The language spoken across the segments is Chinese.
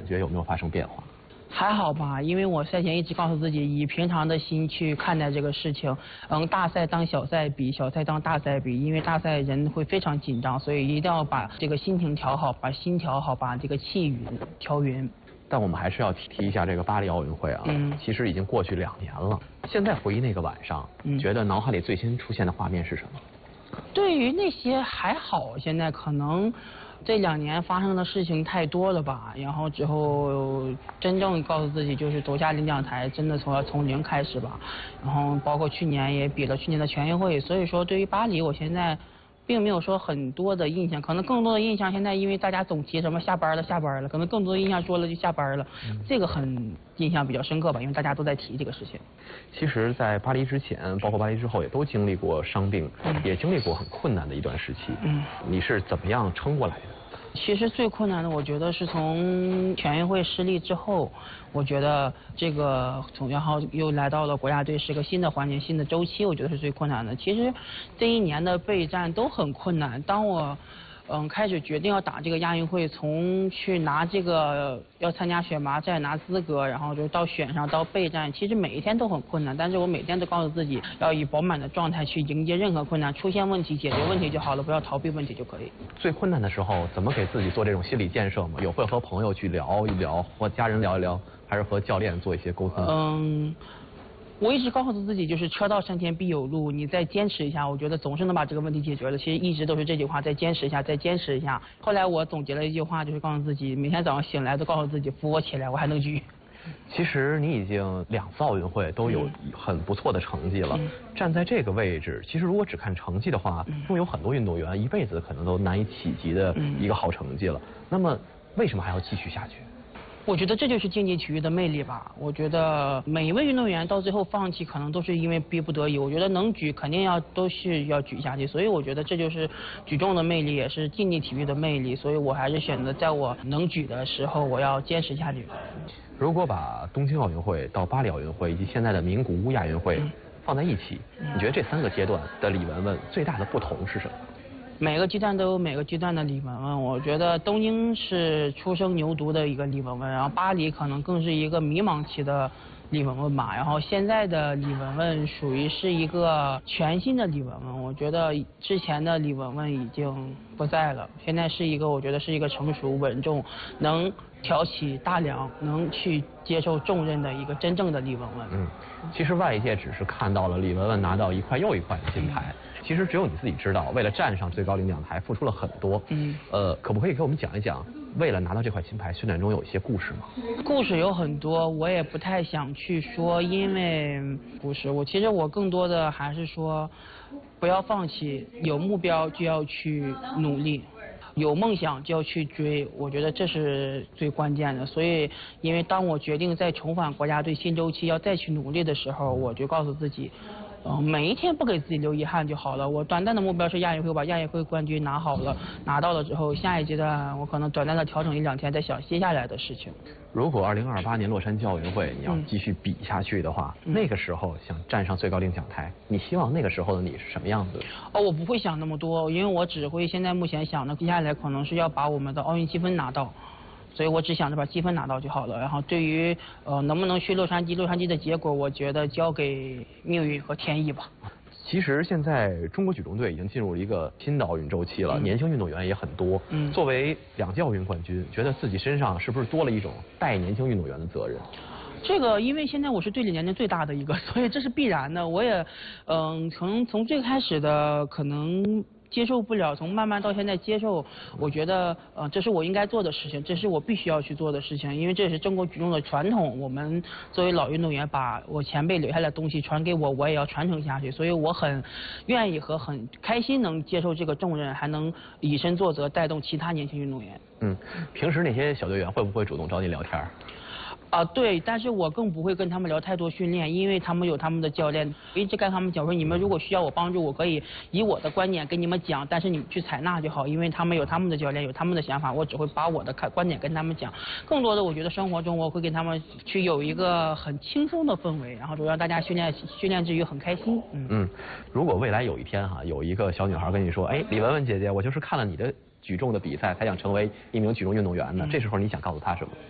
感觉有没有发生变化？ 还好吧，因为我赛前一直告诉自己，以平常的心去看待这个事情。大赛当小赛比，小赛当大赛比，因为大赛人会非常紧张，所以一定要把这个心情调好，把心调好，把这个气调匀。 但我们还是要提一下这个巴黎奥运会啊，其实已经过去2年了。现在回忆那个晚上，觉得脑海里最先出现的画面是什么？ 对于那些还好，现在可能这2年发生的事情太多了吧，然后之后真正告诉自己就是走下领奖台，真的从零开始吧。然后包括去年也比了去年的全运会，所以说对于巴黎，我现在并没有说很多的印象，可能更多的印象现在因为大家总提什么下班了，可能更多的印象说了就下班了，这个很印象比较深刻吧，因为大家都在提这个事情。 其实，在巴黎之前，包括巴黎之后，也都经历过伤病，也经历过很困难的一段时期。你是怎么样撑过来的？ 其实最困难的，我觉得是从全运会失利之后，我觉得这个然后又来到了国家队，是个新的环境、新的周期，我觉得是最困难的。其实这1年的备战都很困难。当我开始决定要打这个亚运会，从去拿这个要参加选拔赛拿资格，然后就到选上到备战，其实每一天都很困难。但是我每天都告诉自己要以饱满的状态去迎接任何困难，出现问题解决问题就好了，不要逃避问题就可以。 最困难的时候，怎么给自己做这种心理建设吗？会和朋友去聊一聊，和家人聊一聊，还是和教练做一些沟通？ 我一直告诉自己，就是车到山前必有路，你再坚持一下，我觉得总是能把这个问题解决了。其实一直都是这句话，再坚持一下，再坚持一下。后来我总结了一句话，就是告诉自己，每天早上醒来都告诉自己，扶我起来，我还能举。 其实你已经2次奥运会都有很不错的成绩了，站在这个位置，其实如果只看成绩的话，会有很多运动员一辈子可能都难以企及的一个好成绩了。那么为什么还要继续下去？ 我觉得这就是竞技体育的魅力吧。我觉得每一位运动员到最后放弃，可能都是因为逼不得已。我觉得能举肯定都是要举下去，所以我觉得这就是举重的魅力，也是竞技体育的魅力。所以我还是选择在我能举的时候，我要坚持下去。 如果把东京奥运会到巴黎奥运会以及现在的名古屋亚运会放在一起，你觉得这3个阶段的李雯雯最大的不同是什么？ 每个阶段都有每个阶段的李雯雯，我觉得东京是初生牛犊的一个李雯雯，然后巴黎可能更是一个迷茫期的李雯雯吧，然后现在的李雯雯属于是一个全新的李雯雯，我觉得之前的李雯雯已经不在了，现在是一个我觉得是一个成熟稳重，能挑起大梁，能去接受重任的一个真正的李雯雯。 其实外界只是看到了李雯雯拿到1块又1块的金牌，其实只有你自己知道，为了站上最高领奖台付出了很多。可不可以给我们讲一讲，为了拿到这块金牌，训练中有一些故事吗？故事有很多，我也不太想去说，因为故事其实我更多的还是说，不要放弃，有目标就要去努力。有梦想就要去追，我觉得这是最关键的。所以，因为当我决定再重返国家队新周期要再去努力的时候，我就告诉自己，每一天不给自己留遗憾就好了。我短暂的目标是亚运会，把亚运会冠军拿好了，拿到了之后，下一阶段我可能短暂的调整1-2天，再想接下来的事情。 如果2028年洛杉矶奥运会你要继续比下去的话，那个时候想站上最高领奖台，你希望那个时候的你是什么样子的？ 我不会想那么多，因为我只会现在目前想的，接下来可能是要把我们的奥运积分拿到。所以我只想着把积分拿到就好了。然后对于能不能去洛杉矶的结果，我觉得交给命运和天意吧。 其实现在中国举重队已经进入了一个新的奥运周期了，年轻运动员也很多。作为2届奥运冠军，觉得自己身上是不是多了一种带年轻运动员的责任？ 这个因为现在我是队里年龄最大的一个，所以这是必然的。我也可能从最开始的可能接受不了，从慢慢到现在接受，我觉得这是我应该做的事情，这是我必须要去做的事情，因为这也是中国举重的传统。我们作为老运动员，把我前辈留下来的东西传给我，我也要传承下去。所以我很愿意和很开心能接受这个重任，还能以身作则，带动其他年轻运动员。 平时那些小队员会不会主动找你聊天？ 对，但是我更不会跟他们聊太多训练，因为他们有他们的教练。我一直跟他们讲说，你们如果需要我帮助，我可以以我的观点跟你们讲，但是你们去采纳就好，因为他们有他们的教练，有他们的想法，我只会把我的观点跟他们讲。更多的，我觉得生活中我会跟他们去有一个很轻松的氛围，然后就让大家训练之余很开心。 如果未来有一天有一个小女孩跟你说，李雯雯姐姐，我就是看了你的举重的比赛才想成为一名举重运动员的，这时候你想告诉她什么？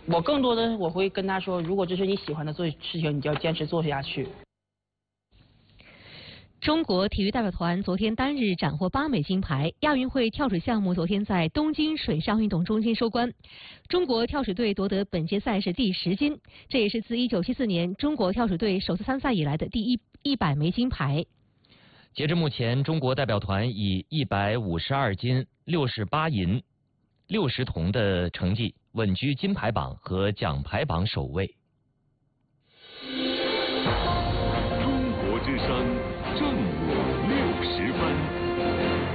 我更多的我会跟他说，如果这是你喜欢的事情，你就要坚持做下去。 中国体育代表团昨天单日斩获8枚金牌。亚运会跳水项目昨天在东京水上运动中心收官，中国跳水队夺得本届赛事第10金，这也是自1974年中国跳水队首次参赛以来的第100枚金牌。 截至目前，中国代表团以152金、68银、60铜的成绩稳居金牌榜和奖牌榜首位。 中国之声正午60分。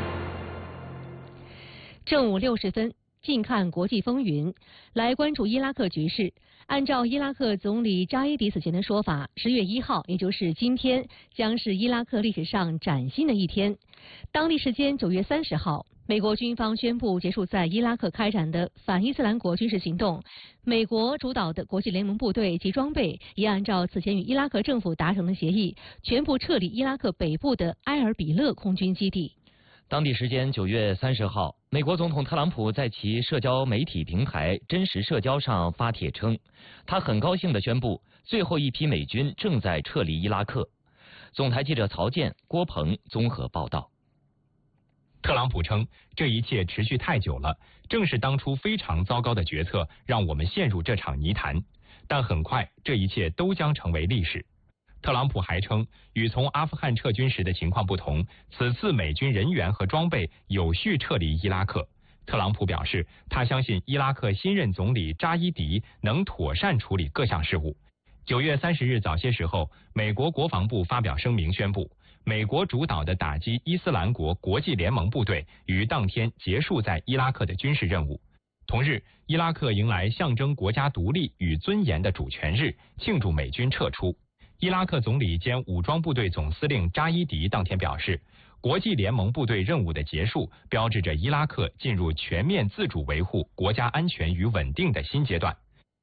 正午60分，近看国际风云，来关注伊拉克局势。按照伊拉克总理扎伊迪此前的说法，10月1号，也就是今天，将是伊拉克历史上崭新的一天。当地时间9月30号，美国军方宣布结束在伊拉克开展的反伊斯兰国军事行动。美国主导的国际联盟部队及装备也按照此前与伊拉克政府达成的协议，全部撤离伊拉克北部的埃尔比勒空军基地。 当地时间9月30号，美国总统特朗普在其社交媒体平台真实社交上发帖称，他很高兴地宣布，最后一批美军正在撤离伊拉克。总台记者曹健、郭鹏综合报道。 特朗普称，这一切持续太久了，正是当初非常糟糕的决策让我们陷入这场泥潭，但很快这一切都将成为历史。特朗普还称，与从阿富汗撤军时的情况不同，此次美军人员和装备有序撤离伊拉克。特朗普表示，他相信伊拉克新任总理扎伊迪能妥善处理各项事务。9月30日早些时候，美国国防部发表声明宣布，美国主导的打击伊斯兰国国际联盟部队于当天结束在伊拉克的军事任务。同日，伊拉克迎来象征国家独立与尊严的主权日，庆祝美军撤出。伊拉克总理兼武装部队总司令扎伊迪当天表示，国际联盟部队任务的结束，标志着伊拉克进入全面自主维护国家安全与稳定的新阶段。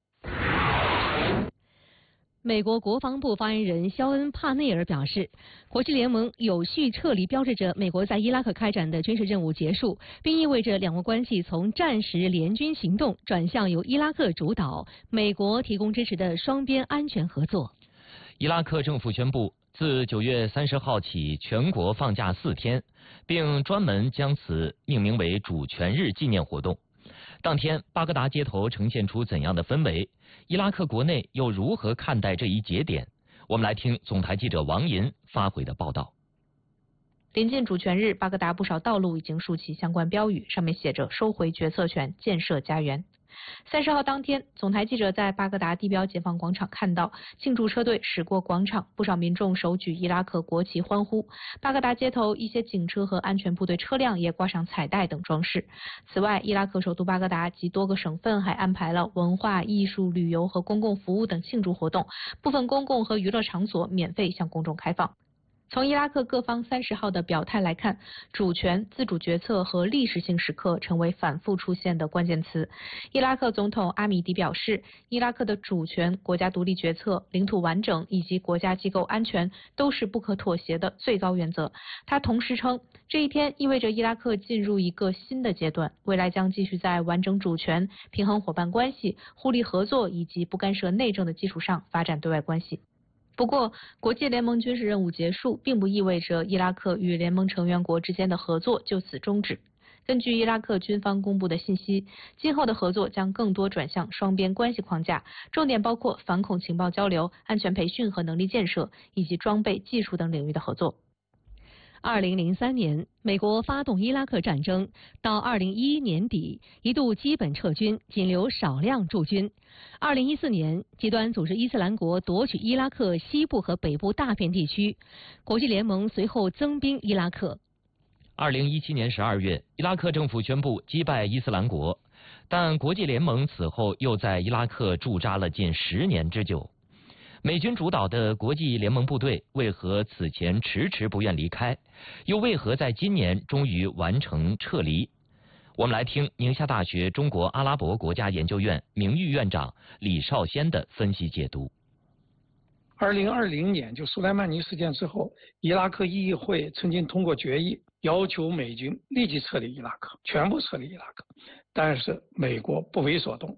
美国国防部发言人肖恩·帕内尔表示，国际联盟有序撤离标志着美国在伊拉克开展的军事任务结束，并意味着两国关系从战时联军行动转向由伊拉克主导、美国提供支持的双边安全合作。 伊拉克政府宣布，自9月30号起全国放假4天，并专门将此命名为主权日纪念活动。当天，巴格达街头呈现出怎样的氛围？伊拉克国内又如何看待这一节点？我们来听总台记者王银发回的报道。 临近主权日，巴格达不少道路已经竖起相关标语，上面写着“收回决策权，建设家园”。30号当天，总台记者在巴格达地标解放广场看到庆祝车队驶过广场，不少民众手举伊拉克国旗欢呼。巴格达街头一些警车和安全部队车辆也挂上彩带等装饰。此外，伊拉克首都巴格达及多个省份还安排了文化艺术、旅游和公共服务等庆祝活动，部分公共和娱乐场所免费向公众开放。从伊拉克各方30号的表态来看，主权、自主决策和历史性时刻成为反复出现的关键词。伊拉克总统阿米迪表示，伊拉克的主权、国家独立决策、领土完整以及国家机构安全都是不可妥协的最高原则。他同时称，这一天意味着伊拉克进入一个新的阶段，未来将继续在完整主权、平衡伙伴关系、互利合作以及不干涉内政的基础上发展对外关系。不过，国际联盟军事任务结束，并不意味着伊拉克与联盟成员国之间的合作就此终止。根据伊拉克军方公布的信息，今后的合作将更多转向双边关系框架，重点包括反恐情报交流、安全培训和能力建设，以及装备、技术等领域的合作。 2003年，美国发动伊拉克战争，到2011年底一度基本撤军，仅留少量驻军。2014年，极端组织伊斯兰国夺取伊拉克西部和北部大片地区，国际联盟随后增兵伊拉克。 2017年12月，伊拉克政府宣布击败伊斯兰国，但国际联盟此后又在伊拉克驻扎了近10年之久。美军主导的国际联盟部队为何此前迟迟不愿离开，又为何在今年终于完成撤离？我们来听宁夏大学中国阿拉伯国家研究院名誉院长李少先的分析解读。 2020年就苏莱曼尼事件之后，伊拉克议会曾经通过决议，要求美军立即撤离伊拉克，全部撤离伊拉克，但是美国不为所动。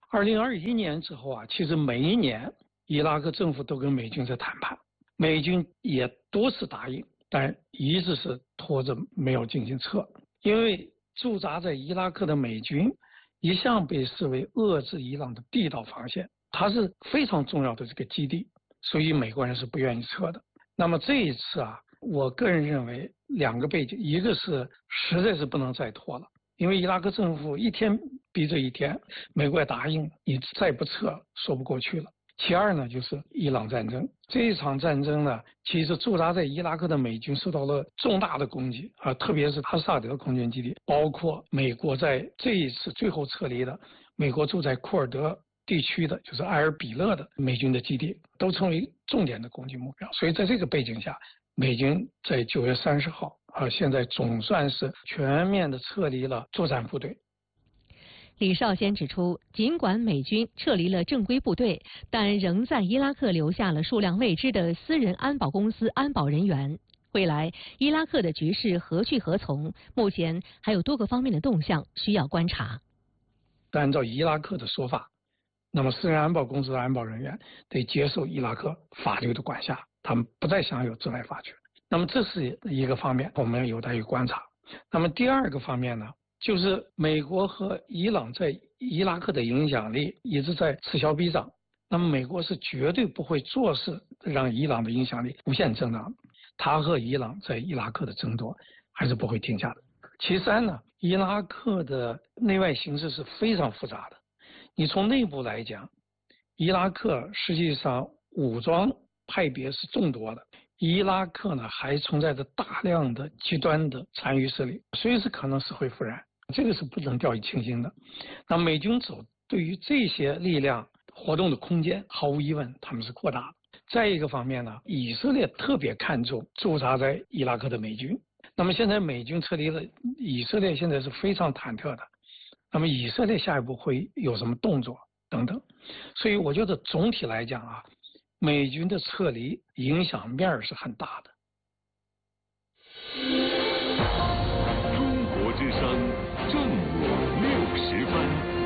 2021年之后啊，其实每一年伊拉克政府都跟美军在谈判，美军也多次答应，但一直是拖着没有进行撤，因为驻扎在伊拉克的美军一向被视为遏制伊朗的地道防线，它是非常重要的这个基地，所以美国人是不愿意撤的。那么这一次啊，我个人认为两个背景，一个是实在是不能再拖了，因为伊拉克政府一天逼着一天，美国也答应你再不撤说不过去了。其二呢，就是伊朗战争。这一场战争呢，其实驻扎在伊拉克的美军受到了重大的攻击啊，特别是哈萨德空军基地，包括美国在这一次最后撤离的美国驻在库尔德地区的，就是埃尔比勒的美军的基地，都成为重点的攻击目标。所以在这个背景下，美军在9月30号现在总算是全面的撤离了作战部队。 李少先指出，尽管美军撤离了正规部队，但仍在伊拉克留下了数量未知的私人安保公司安保人员。未来伊拉克的局势何去何从，目前还有多个方面的动向需要观察。 按照伊拉克的说法，那么私人安保公司的安保人员得接受伊拉克法律的管辖，他们不再享有治外法权。那么这是一个方面，我们有待于观察。那么第二个方面呢，就是美国和伊朗在伊拉克的影响力一直在此消彼长，那么美国是绝对不会坐视让伊朗的影响力无限增长，他和伊朗在伊拉克的争夺还是不会停下的。其三呢，伊拉克的内外形势是非常复杂的，你从内部来讲，伊拉克实际上武装派别是众多的，伊拉克呢还存在着大量的极端的残余势力，随时可能死灰复燃，这个是不能掉以轻心的。那美军对于这些力量活动的空间，毫无疑问他们是扩大的。再一个方面呢，以色列特别看重驻扎在伊拉克的美军，那么现在美军撤离了，以色列现在是非常忐忑的，那么以色列下一步会有什么动作等等。所以我觉得总体来讲啊，美军的撤离影响面是很大的。 中国之声正午60分。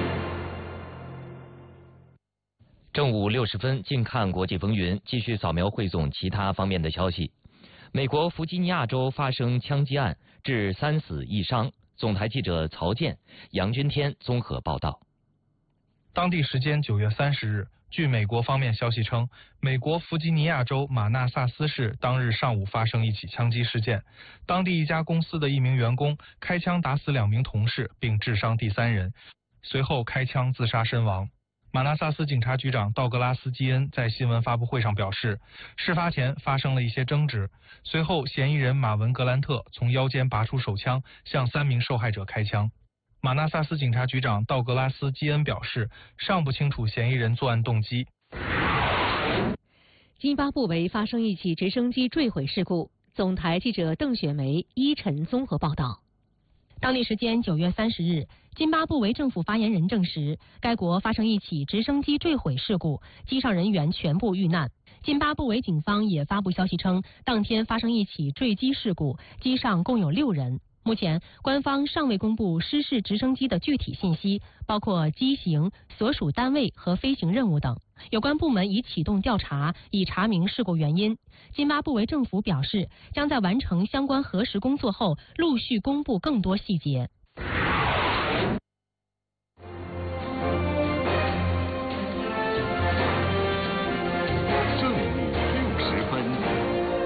正午60分，近看国际风云，继续扫描汇总其他方面的消息。美国弗吉尼亚州发生枪击案，致3死1伤。总台记者曹健、杨军天综合报道。 当地时间9月30日，据美国方面消息称，美国弗吉尼亚州马纳萨斯市当日上午发生一起枪击事件，当地一家公司的一名员工开枪打死2名同事，并致伤第3人，随后开枪自杀身亡。马纳萨斯警察局长道格拉斯·基恩在新闻发布会上表示，事发前发生了一些争执，随后嫌疑人马文·格兰特从腰间拔出手枪，向3名受害者开枪。马纳萨斯警察局长道格拉斯·基恩表示，尚不清楚嫌疑人作案动机。 津巴布韦发生一起直升机坠毁事故，总台记者邓雪梅、依晨综合报道。 当地时间9月30日，津巴布韦政府发言人证实，该国发生一起直升机坠毁事故，机上人员全部遇难。津巴布韦警方也发布消息称，当天发生一起坠机事故，机上共有6人。目前，官方尚未公布失事直升机的具体信息，包括机型、所属单位和飞行任务等。有关部门已启动调查，以查明事故原因。津巴布韦政府表示，将在完成相关核实工作后，陆续公布更多细节。